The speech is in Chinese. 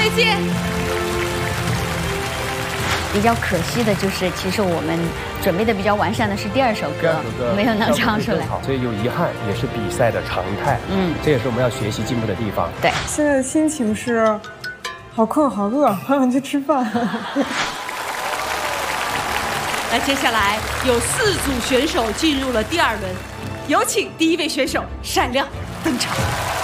再见。 比较可惜的就是，其实我们准备的比较完善的是第二首歌，没有能唱出来， 所以有遗憾也是比赛的常态。这也是我们要学习进步的地方。 对， 现在的心情是好困好饿，好想去吃饭。 那接下来有4组选手进入了第2轮，有请第1位选手单亮登场。